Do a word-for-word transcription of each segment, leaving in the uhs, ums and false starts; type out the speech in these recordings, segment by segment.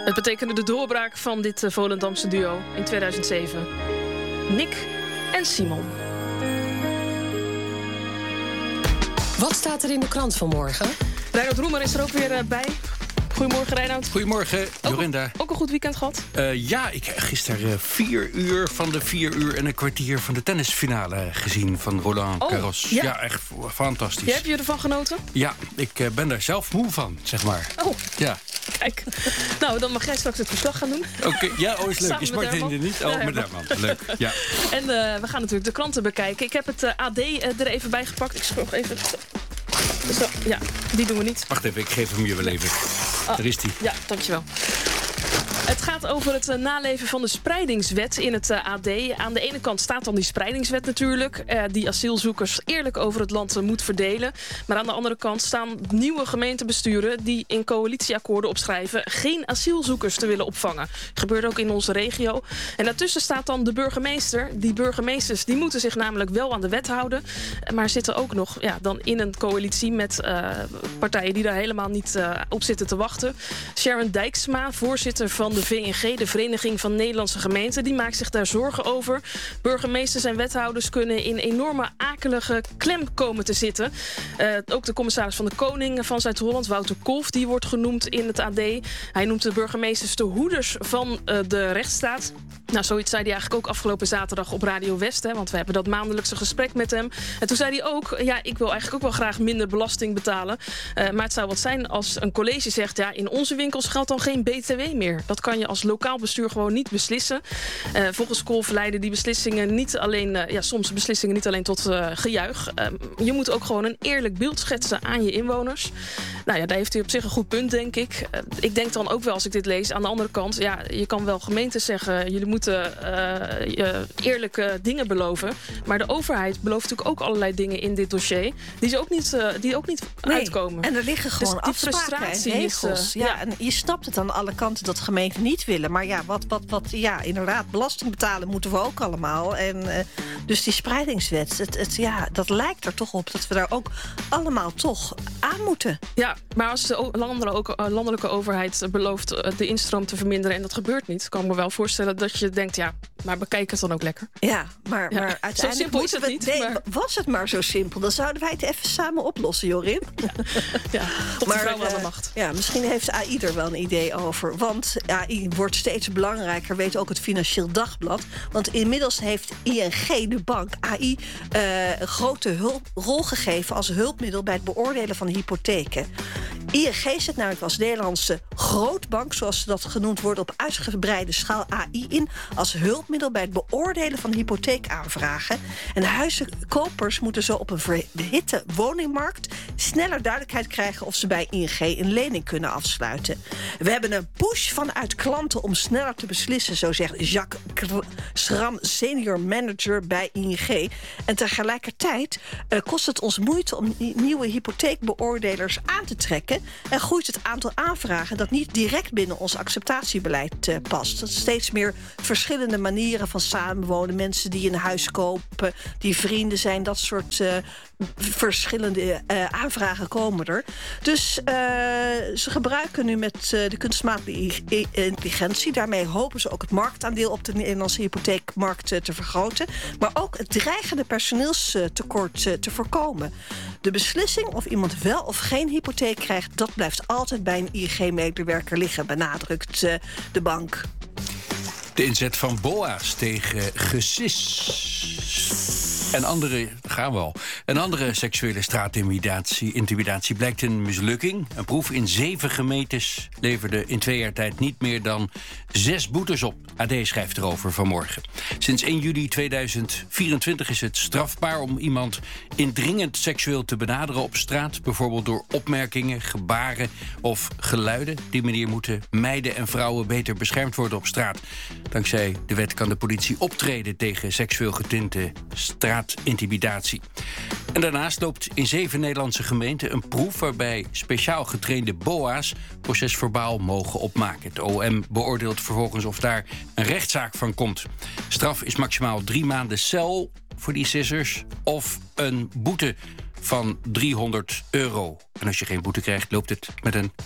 Het betekende de doorbraak van dit uh, Volendamse duo in tweeduizend zeven. Nick en Simon. Wat staat er in de krant vanmorgen? Reinoud Roemer is er ook weer uh, bij. Goedemorgen, Reinoud. Goedemorgen, Jorinda. Ook, ook een goed weekend gehad? Uh, ja, ik heb gisteren uh, vier uur van de vier uur en een kwartier van de tennisfinale gezien van Roland oh, Garros. Ja. ja, echt fantastisch. Jij, heb je ervan genoten? Ja, ik uh, ben daar zelf moe van, zeg maar. Oh, ja. Kijk. Nou, dan mag jij straks het verslag gaan doen. Oké, okay, ja, oh, is leuk. Is Martin er niet? Oh, ja, met Herman. Leuk, ja. En uh, we gaan natuurlijk de kranten bekijken. Ik heb het uh, A D uh, er even bij gepakt. Ik scroll even... Zo, ja, die doen we niet. Wacht even, ik geef hem je wel even. Ah, Daar is die. Ja, dankjewel. Het gaat over het uh, naleven van de spreidingswet in het uh, A D. Aan de ene kant staat dan die spreidingswet natuurlijk... Uh, die asielzoekers eerlijk over het land uh, moet verdelen. Maar aan de andere kant staan nieuwe gemeentebesturen... die in coalitieakkoorden opschrijven... geen asielzoekers te willen opvangen. Dat gebeurt ook in onze regio. En daartussen staat dan de burgemeester. Die burgemeesters die moeten zich namelijk wel aan de wet houden... maar zitten ook nog ja, dan in een coalitie... met uh, partijen die daar helemaal niet uh, op zitten te wachten. Sharon Dijksma, voorzitter van de V N G, de Vereniging van Nederlandse Gemeenten, die maakt zich daar zorgen over. Burgemeesters en wethouders kunnen in enorme akelige klem komen te zitten. Uh, ook de commissaris van de Koning van Zuid-Holland, Wouter Kolff, die wordt genoemd in het A D. Hij noemt de burgemeesters de hoeders van uh, de rechtsstaat. Nou, zoiets zei hij eigenlijk ook afgelopen zaterdag op Radio West. Hè, want we hebben dat maandelijkse gesprek met hem. En toen zei hij ook, ja, ik wil eigenlijk ook wel graag minder belasting betalen. Uh, maar het zou wat zijn als een college zegt, ja, in onze winkels geldt dan geen B T W meer. Dat kan je als lokaal bestuur gewoon niet beslissen. Uh, volgens Kolff leiden die beslissingen niet alleen, uh, ja, soms beslissingen niet alleen tot uh, gejuich. Uh, je moet ook gewoon een eerlijk beeld schetsen aan je inwoners. Nou ja, daar heeft hij op zich een goed punt, denk ik. Uh, ik denk dan ook wel, als ik dit lees, aan de andere kant, ja, je kan wel gemeentes zeggen, jullie moeten uh, je eerlijke dingen beloven. Maar de overheid belooft natuurlijk ook allerlei dingen in dit dossier, die ze ook niet, uh, die ook niet nee, uitkomen. En er liggen gewoon dus afspraken en regels. Is, uh, ja, ja. En je snapt het aan alle kanten dat gemeenten niet willen. Maar ja, wat, wat, wat, ja, inderdaad, belasting betalen moeten we ook allemaal. En uh, dus die spreidingswet, het, het, ja, dat lijkt er toch op dat we daar ook allemaal toch aan moeten. Ja, maar als de landelijke, landelijke overheid belooft de instroom te verminderen en dat gebeurt niet, kan ik me wel voorstellen dat je denkt, ja, maar bekijk het dan ook lekker. Ja, maar, ja. maar uiteindelijk zo simpel is het we, niet. Nee, maar... was het maar zo simpel, dan zouden wij het even samen oplossen, Jorin. Ja, ja, tot de vrouw aan de macht. Ja, misschien heeft A I er wel een idee over. Want A I wordt steeds belangrijker, weet ook het Financieel Dagblad. Want inmiddels heeft I N G, de bank, A I uh, een grote hulp, rol gegeven als hulpmiddel bij het beoordelen van hypotheken. I N G zet namelijk als Nederlandse grootbank, zoals dat genoemd wordt, op uitgebreide schaal A I in als hulpmiddel bij het beoordelen van hypotheekaanvragen. En huizenkopers moeten zo op een verhitte woningmarkt sneller duidelijkheid krijgen of ze bij I N G een lening kunnen afsluiten. We hebben een push vanuit klanten om sneller te beslissen, zo zegt Jacques Schram, senior manager bij I N G. En tegelijkertijd uh, kost het ons moeite om nieuwe hypotheekbeoordelers aan te trekken en groeit het aantal aanvragen dat niet direct binnen ons acceptatiebeleid uh, past. Dat is steeds meer verschillende manieren van samenwonen, mensen die een huis kopen, die vrienden zijn, dat soort uh, verschillende uh, aanvragen komen er. Dus uh, ze gebruiken nu met uh, de kunstmatige intelligentie. Daarmee hopen ze ook het marktaandeel op de Nederlandse hypotheekmarkt uh, te vergroten, maar ook het dreigende personeelstekort uh, te voorkomen. De beslissing of iemand wel of geen hypotheek krijgt, dat blijft altijd bij een I N G-medewerker liggen, benadrukt uh, de bank. De inzet van B O A's tegen gesis en andere, gaan we al, en andere seksuele straatintimidatie intimidatie blijkt een mislukking. Een proef in zeven gemeentes leverde in twee jaar tijd niet meer dan zes boetes op. A D schrijft erover vanmorgen. Sinds één juli tweeduizend vierentwintig is het strafbaar om iemand indringend seksueel te benaderen op straat, bijvoorbeeld door opmerkingen, gebaren of geluiden. Op die manier moeten meiden en vrouwen beter beschermd worden op straat. Dankzij de wet kan de politie optreden tegen seksueel getinte straatintimidatie. En daarnaast loopt in zeven Nederlandse gemeenten een proef waarbij speciaal getrainde B O A's procesverbaal mogen opmaken. Het O M beoordeelt vervolgens of daar een rechtszaak van komt. Straf is maximaal drie maanden cel voor die sissers of een boete van driehonderd euro. En als je geen boete krijgt, loopt het met een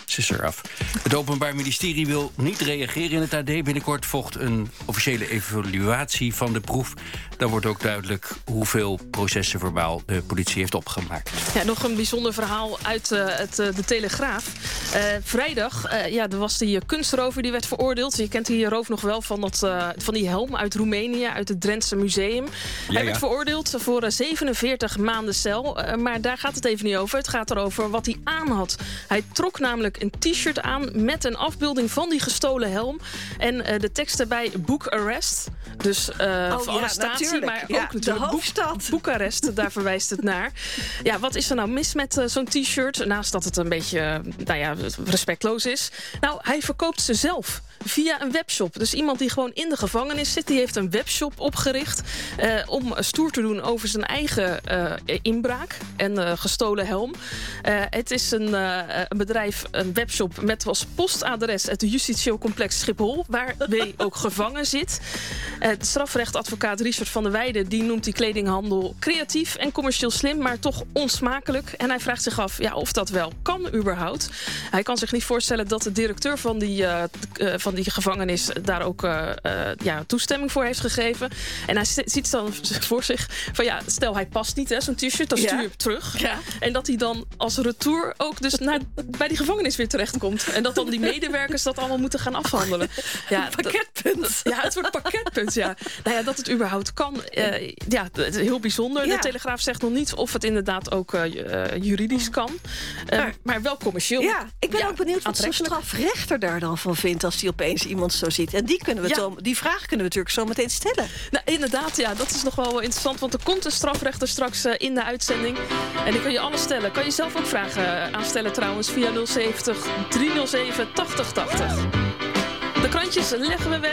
Ze is eraf. Het Openbaar Ministerie wil niet reageren in het A D. Binnenkort volgt een officiële evaluatie van de proef. Dan wordt ook duidelijk hoeveel processen verbaal de politie heeft opgemaakt. Ja, nog een bijzonder verhaal uit uh, het, uh, de Telegraaf. Uh, vrijdag uh, ja, er was die kunstrover die werd veroordeeld. Je kent die roof nog wel van, dat, uh, van die helm uit Roemenië, uit het Drentse Museum. Ja, Hij ja. werd veroordeeld voor uh, zevenenveertig maanden cel. Uh, maar daar gaat het even niet over. Het gaat erover wat hij aan had. Hij trok namelijk een t-shirt aan met een afbeelding van die gestolen helm. En uh, de tekst erbij, book arrest. Dus uh, oh, voor ja, arrestatie, natuurlijk. maar ja, ook natuurlijk de hoofdstad. Boek, Boekarest, daar verwijst het naar. Ja, wat is er nou mis met uh, zo'n t-shirt? Naast dat het een beetje uh, nou ja, respectloos is. Nou, hij verkoopt ze zelf via een webshop. Dus iemand die gewoon in de gevangenis zit, die heeft een webshop opgericht uh, om stoer te doen over zijn eigen uh, inbraak en uh, gestolen helm. Uh, het is een, uh, een bedrijf, een webshop met als postadres het Justitieel Complex Schiphol, waar W ook gevangen zit. Uh, de strafrechtadvocaat Richard van der Weijden die noemt die kledinghandel creatief en commercieel slim, maar toch onsmakelijk. En hij vraagt zich af ja, of dat wel kan überhaupt. Hij kan zich niet voorstellen dat de directeur van die, uh, uh, van die gevangenis daar ook uh, uh, ja, toestemming voor heeft gegeven. En hij ziet dan voor zich van ja, stel hij past niet, hè, zo'n t-shirt, dan stuur je Ja. hem terug. Ja. En dat hij dan als retour ook dus naar, bij die gevangenis weer terechtkomt. En dat dan die medewerkers dat allemaal moeten gaan afhandelen. Ja, Pakketpunt. ja, het wordt pakketpunt, ja. Nou ja, dat het überhaupt kan, uh, ja, het is heel bijzonder. Ja. De Telegraaf zegt nog niet of het inderdaad ook uh, uh, juridisch kan. Uh, Maar- maar wel commercieel. Ja, ik ben Ja, ook benieuwd wat zo'n aantrekkelijk. strafrechter daar dan van vindt als hij opeens iemand zo ziet. En die, kunnen we Ja. zo, die vraag kunnen we natuurlijk zo meteen stellen. Nou, inderdaad, ja, dat is nog wel interessant. Want er komt een strafrechter straks uh, in de uitzending. En die kan je alles stellen. Kan je zelf ook vragen uh, aanstellen trouwens via nul zeventig driehonderdzeven tachtig tachtig. De krantjes leggen we weg.